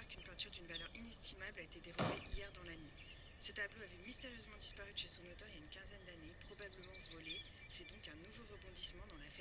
savoir qu'une peinture d'une valeur inestimable a été dérobée hier dans la nuit. Ce tableau avait mystérieusement disparu de chez son auteur il y a une quinzaine d'années, probablement volé. C'est donc un nouveau rebondissement dans l'affaire.